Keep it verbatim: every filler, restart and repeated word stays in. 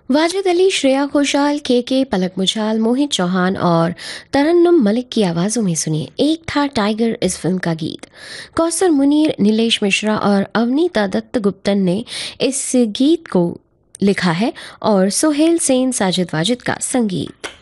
वाजिद अली, श्रेया घोषाल, के के, पलक मुछाल, मोहित चौहान और तरन्नुम मलिक की आवाज़ों में सुनिए एक था टाइगर इस फिल्म का गीत। कौसर मुनीर, नीलेश मिश्रा और अवनीता दत्त गुप्तन ने इस गीत को लिखा है और सोहेल सेन, साजिद वाजिद का संगीत।